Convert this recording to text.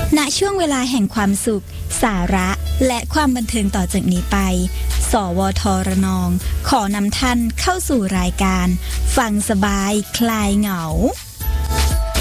ณช่วงเวลาแห่งความสุขสาระและความบันเทิงต่อจากนี้ไปสวทระนองขอนำท่านเข้าสู่รายการฟังสบายคลายเหงา